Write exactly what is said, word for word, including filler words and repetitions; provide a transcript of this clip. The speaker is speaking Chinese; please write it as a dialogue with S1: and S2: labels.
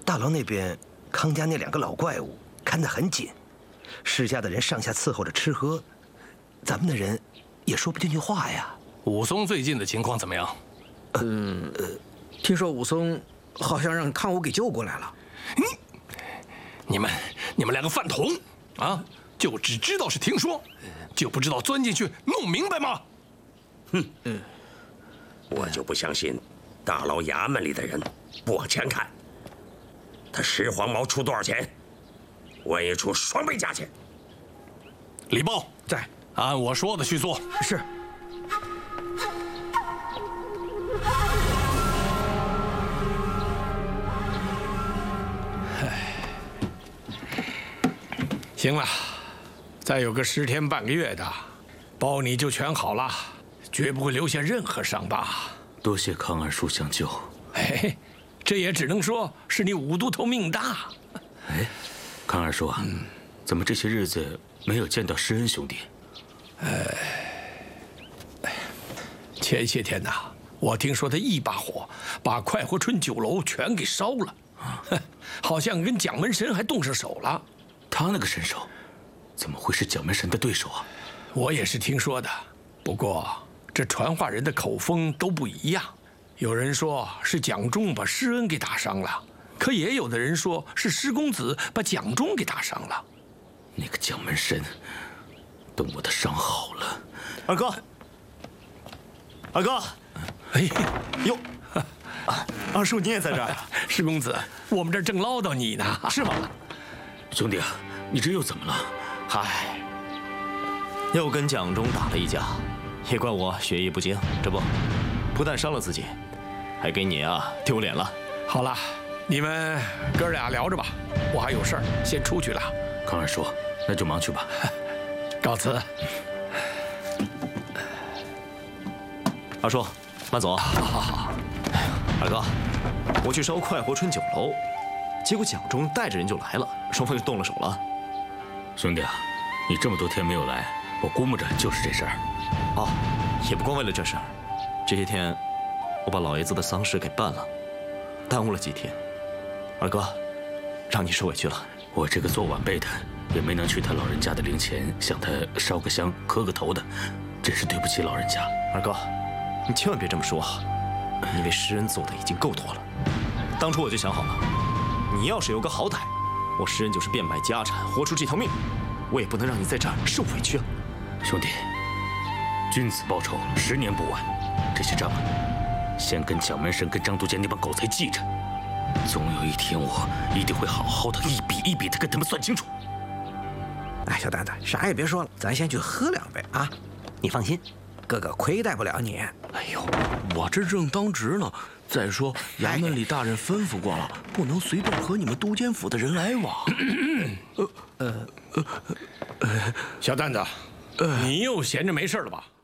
S1: 大牢那边康家那两个老怪物看得很紧，施家的人上下伺候着吃喝，咱们的人也说不进去话呀。
S2: 武松最近的情况怎么样？
S3: 嗯，呃，听说武松好像让康武给救过来了。
S2: 你、你们、你们两个饭桶啊，就只知道是听说，就不知道钻进去弄明白吗？
S4: 哼，嗯，我就不相信大牢衙门里的人不往前看。他十黄毛出多少钱？我也出双倍价钱。
S2: 李豹
S3: 在，
S2: 按我说的去做。
S3: 是。
S2: 行了，再有个十天半个月的，包你就全好了，绝不会留下任何伤疤。
S5: 多谢康二叔相救。
S2: 哎，这也只能说是你五都头命大。
S5: 哎，康二叔啊，嗯、怎么这些日子没有见到施恩兄弟？
S2: 呃，前些天呐，我听说他一把火把快活春酒楼全给烧了，啊、好像跟蒋门神还动上手了。
S5: 他那个身手，怎么会是蒋门神的对手啊？
S2: 我也是听说的，不过这传话人的口风都不一样。有人说是蒋忠把施恩给打伤了，可也有的人说是施公子把蒋忠给打伤了。
S5: 那个蒋门神，等我的伤好了。
S6: 二哥，二哥，
S2: 哎，
S6: 哟，二叔你也在这儿呀？
S2: 施公子，我们这儿正唠叨你呢。
S6: 是吗？
S5: 兄弟啊，你这又怎么了？
S6: 嗨，又跟蒋忠打了一架，也怪我学艺不精，这不，不但伤了自己，还给你啊丢脸了。
S2: 好了，你们哥俩聊着吧，我还有事儿，先出去了。
S5: 康二叔，那就忙去吧。
S2: 告辞。
S6: 二叔，慢走。
S2: 好好好。
S6: 二哥，我去烧快活春酒楼，结果蒋忠带着人就来了，双方就动了手了。
S5: 兄弟啊，你这么多天没有来，我估摸着就是这事儿。
S6: 哦，也不光为了这事儿，这些天我把老爷子的丧事给办了，耽误了几天。二哥，让你受委屈了。
S5: 我这个做晚辈的，也没能去他老人家的灵前向他烧个香、磕个头的，真是对不起老人家。
S6: 二哥，你千万别这么说，你为施恩做的已经够多了。当初我就想好了，你要是有个好歹，我施恩就是变卖家产，活出这条命，我也不能让你在这儿受委屈啊。
S5: 兄弟，君子报仇，十年不晚。这些账，先跟蒋门神、跟张都监那帮狗才记着。总有一天，我一定会好好的一笔一笔的跟他们算清楚。
S3: 哎，小蛋蛋，啥也别说了，咱先去喝两杯啊！你放心，哥哥亏待不了你。
S7: 哎呦，我这正当值呢。再说，衙门里大人吩咐过了，不能随便和你们都监府的人来往。
S2: 呃呃呃，小蛋子，你又闲着没事了吧？